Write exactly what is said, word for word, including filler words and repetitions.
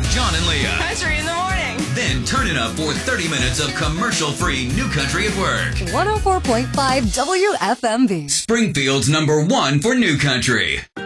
with John and Leah. Country in the morning. Then turn it up for thirty minutes of commercial-free New Country at Work. one oh four point five W F M V. Springfield's number one for New Country.